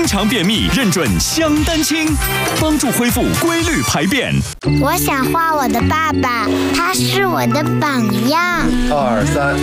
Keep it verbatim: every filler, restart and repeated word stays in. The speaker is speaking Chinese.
常便秘，认准香丹清，帮助恢复规律排便。 我想画我的爸爸，他是我的榜样。 二三。